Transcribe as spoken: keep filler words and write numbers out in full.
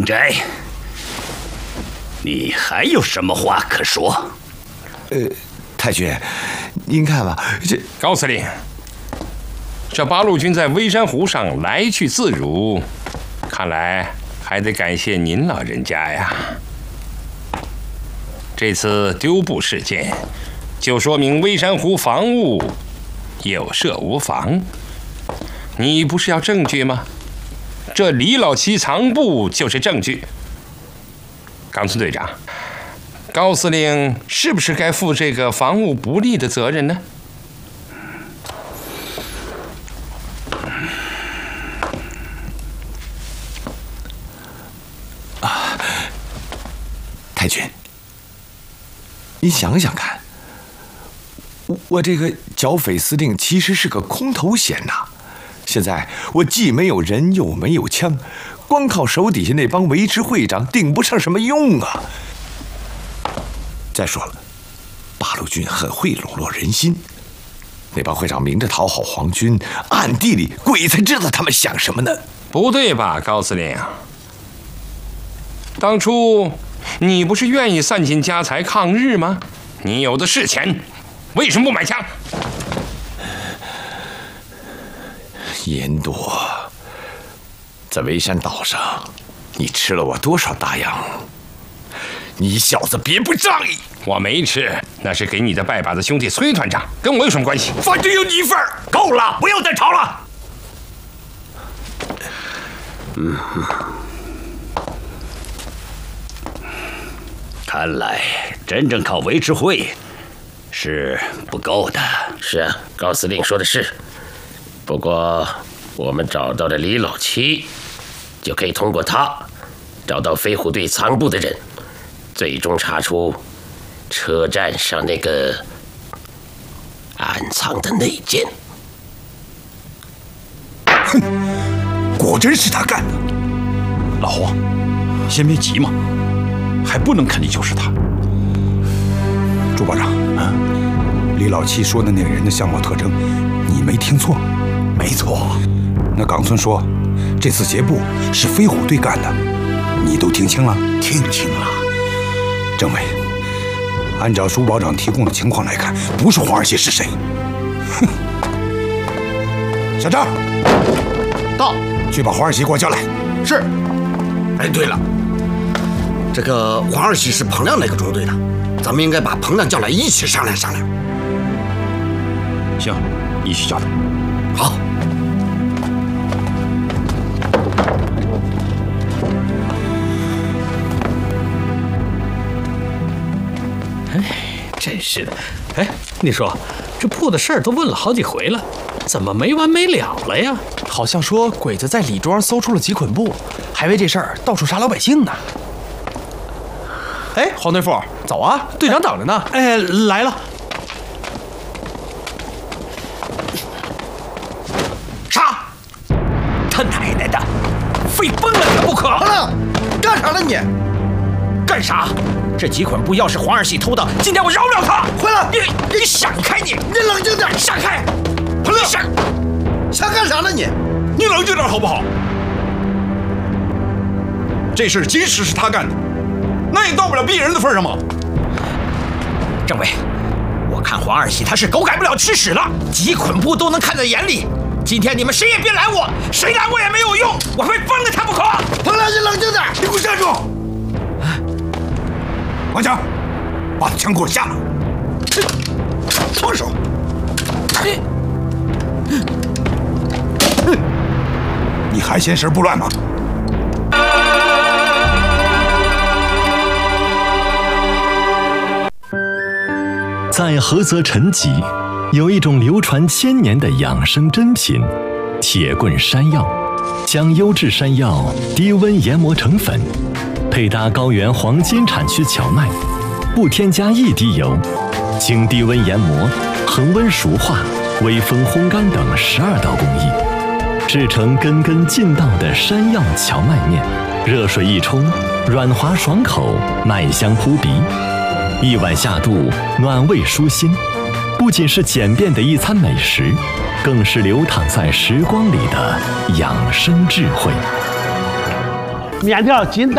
斋，你还有什么话可说？ 呃，太君，您看吧，这高司令，这八路军在微山湖上来去自如，看来还得感谢您老人家呀。这次丢布事件，就说明微山湖防务有设无妨。你不是要证据吗？这李老七藏布就是证据。冈村队长，高司令是不是该负这个防务不力的责任呢？ 啊，太君，你想想看，我这个剿匪司令其实是个空头衔呐。现在我既没有人，又没有枪，光靠手底下那帮维持会长顶不上什么用啊。再说了，八路军很会笼络人心，那帮会长明着讨好皇军，暗地里鬼才知道他们想什么呢。 不对吧，高司令？当初你不是愿意散尽家财抗日吗？你有的是钱，为什么不买枪？ 严多，在微山岛上，你吃了我多少大洋？你小子别不仗义！ 我没吃，那是给你的拜把子兄弟崔团长，跟我有什么关系？ 反正有你一份儿，够了，不要再吵了。嗯，看来真正靠维持会是不够的。 是啊，高司令说的是。不过，我们找到了李老七，就可以通过他找到飞虎队藏布的人，最终查出车站上那个暗藏的内奸。 哼，果真是他干的。老黄，先别急嘛，还不能肯定就是他。朱保长，啊，李老七说的那个人的相貌特征，你没听错。没错，那冈村说，这次劫布是飞虎队干的，你都听清了？听清了。政委，按照朱保长提供的情况来看，不是黄二喜是谁？哼！小张，到，去把黄二喜给我叫来。 是。哎，对了，这个黄二喜是彭亮那个中队的，咱们应该把彭亮叫来一起商量商量。 行，一起叫他。 好。 哎，真是的！哎，你说这布的事儿都问了好几回了，怎么没完没了了呀？ 好像说鬼子在李庄搜出了几捆布，还为这事儿到处杀老百姓呢。哎，黄队副，走啊，队长等着呢。 哎，来了。 杀！他奶奶的，非崩了他不可！ 好了，干啥了你？ 干啥？这几捆布要是黄二喜偷的，今天我饶不了他！ 回来！ 你你闪开你！ 你冷静点！ 闪开！ 彭亮，想想干啥呢你？ 你冷静点好不好？这事即使是他干的，那也到不了毙人的份上吗？ 政委，我看黄二喜他是狗改不了吃屎了，几捆布都能看在眼里。今天你们谁也别拦我，谁拦我也没有用，我非崩了他不可！ 彭亮，你冷静点！ 你给我站住！王强，把枪给我下了！ 放手！ 你还嫌事不乱吗？ 在菏泽陈集，有一种流传千年的养生珍品——铁棍山药，将优质山药低温研磨成粉。配搭高原黄金产区荞麦，不添加一滴油，经低温研磨、恒温熟化、微风烘干等十二道工艺，制成根根劲道的山药荞麦面。热水一冲，软滑爽口，麦香扑鼻，一碗下肚，暖胃舒心。不仅是简便的一餐美食，更是流淌在时光里的养生智慧。 面条筋道。